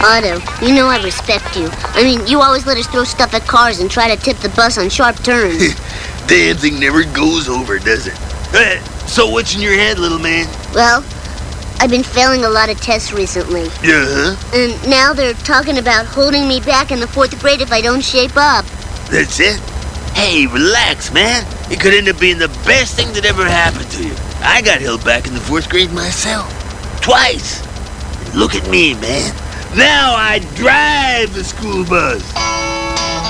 Otto, you know I respect you. I mean, you always let us throw stuff at cars and try to tip the bus on sharp turns. Damn thing never goes over, does it? So what's in your head, little man? Well, I've been failing a lot of tests recently. Uh-huh. And now they're talking about holding me back in the 4th grade if I don't shape up. That's it? Hey, relax, man. It could end up being the best thing that ever happened to you. I got held back in the 4th grade myself. Twice. Look at me, man. Now I drive the school bus.